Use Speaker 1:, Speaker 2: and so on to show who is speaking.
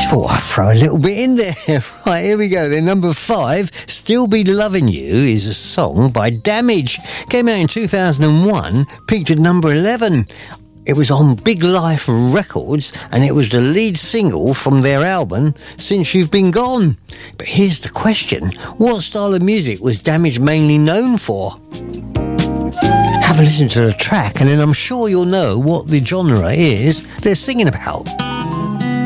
Speaker 1: Thought I'd throw a little bit in there. Right, here we go. Then number 5, Still Be Loving You, is a song by Damage. Came out in 2001, peaked at number 11. It was on Big Life Records, and it was the lead single from their album, Since You've Been Gone. But here's the question. What style of music was Damage mainly known for? Have a listen to the track, and then I'm sure you'll know what the genre is they're singing about.